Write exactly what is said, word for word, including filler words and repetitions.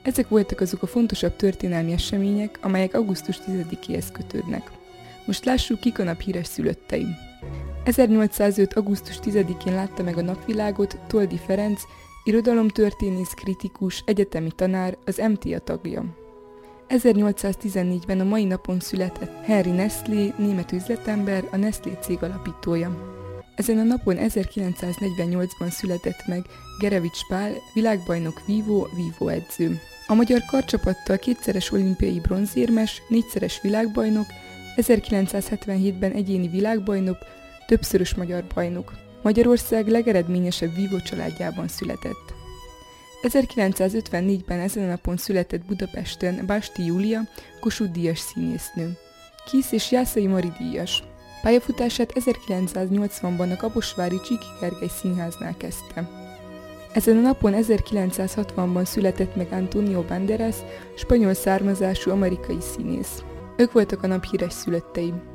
Ezek voltak azok a fontosabb történelmi események, amelyek augusztus tizedikéhez kötődnek. Most lássuk, kik a nap híres szülöttei. ezernyolcszázöt. augusztus tizedikén látta meg a napvilágot Toldy Ferenc, irodalomtörténész, kritikus, egyetemi tanár, az em té á tagja. ezernyolcszáztizennégyben a mai napon született Henri Nestlé, német üzletember, a Nestlé cég alapítója. Ezen a napon ezerkilencszáznegyvennyolcban született meg Gerevics Pál, világbajnok vívó, vívóedző. A magyar karcsapattal kétszeres olimpiai bronzérmes, négyszeres világbajnok, ezerkilencszázhetvenhétben egyéni világbajnok, többszörös magyar bajnok. Magyarország legeredményesebb vívó családjában született. ezerkilencszázötvennégyben ezen a napon született Budapesten Basti Júlia, Kossuth-díjas színésznő. Kiss és Jászai Mari díjas. Pályafutását ezerkilencszáznyolcvanban a kaposvári Csíky Gergely Színháznál kezdte. Ezen a napon ezerkilencszázhatvanban született meg Antonio Banderas, spanyol származású amerikai színész. Ők voltak a nap híres szülöttei.